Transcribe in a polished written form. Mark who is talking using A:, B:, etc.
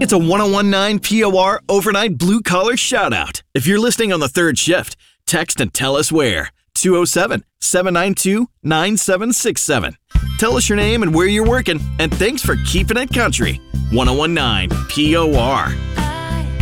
A: It's a 1019 POR overnight blue-collar shout-out. If you're listening on the third shift, text and tell us where. 207-792-9767. Tell us your name and where you're working, and thanks for keeping it country. 1019 POR.